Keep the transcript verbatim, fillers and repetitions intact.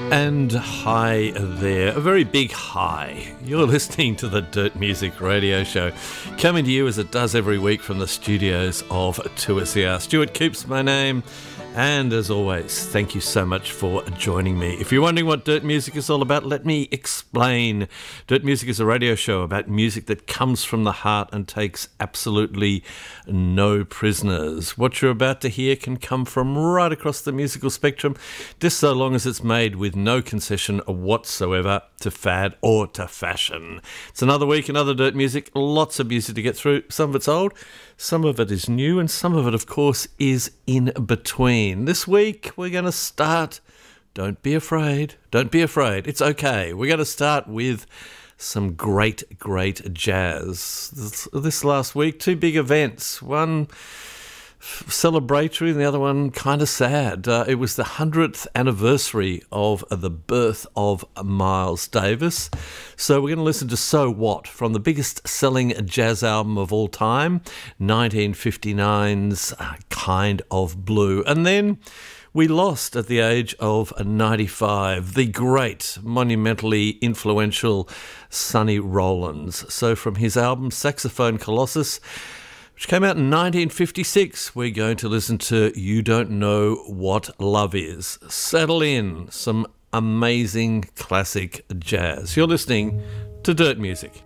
And hi there, a very big hi. You're listening to the Dirt Music Radio Show, coming to you as it does every week from the studios of two S E R. Stuart Coops, my name, and as always, thank you so much for joining me. If you're wondering what Dirt Music is all about, let me explain. Dirt Music is a radio show about music that comes from the heart and takes absolutely no prisoners. What you're about to hear can come from right across the musical spectrum, just so long as it's made with no concession whatsoever to fad or to fashion. It's another week, another Dirt Music, lots of music to get through. Some of it's old, some of it is new, and some of it, of course, is in between. This week, we're going to start, don't be afraid, don't be afraid, it's okay. We're going to start with some great, great jazz. This, this last week, two big events. One celebratory and the other one kind of sad. Uh, it was the hundredth anniversary of the birth of Miles Davis. So we're going to listen to So What from the biggest selling jazz album of all time, nineteen fifty-nine's uh, Kind of Blue. And then we lost at the age of ninety-five the great, monumentally influential Sonny Rollins. So from his album Saxophone Colossus, which came out in nineteen fifty-six, we're going to listen to You Don't Know What Love Is. Settle in, some amazing classic jazz. You're listening to Dirt Music.